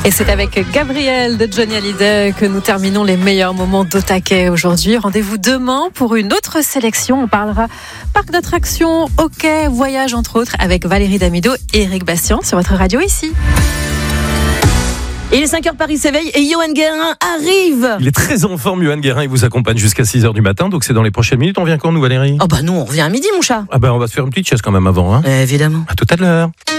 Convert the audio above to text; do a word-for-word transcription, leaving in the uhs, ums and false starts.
Et c'est avec Gabriel de Johnny Hallyday que nous terminons les meilleurs moments d'Au-Taquet aujourd'hui. Rendez-vous demain pour une autre sélection. On parlera parc d'attractions, hockey, voyage entre autres avec Valérie Damido et Eric Bastien sur votre radio ici. Il est cinq heures, Paris s'éveille et Johan Guérin arrive. Il est très en forme, Johan Guérin. Il vous accompagne jusqu'à six heures du matin. Donc c'est dans les prochaines minutes. On vient quand, nous, Valérie ? Oh bah nous, on revient à midi, mon chat. Ah ben, on va se faire une petite chaise quand même avant. Hein. Euh, évidemment. À tout à l'heure.